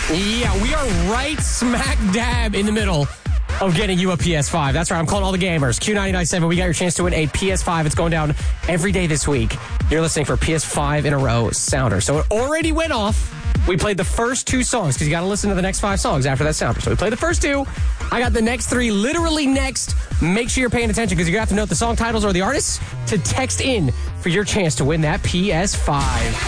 Yeah, we are right smack dab in the middle of getting you a PS5. That's right. I'm calling all the gamers. Q997, we got your chance to win a PS5. It's going down every day this week. You're listening for PS5 in a row sounder. So it already went off. We played the first 2 songs because you got to listen to the next 5 songs after that sounder. So we played the first 2. I got the next 3 literally next. Make sure you're paying attention because you're going to have to note the song titles or the artists to text in for your chance to win that PS5.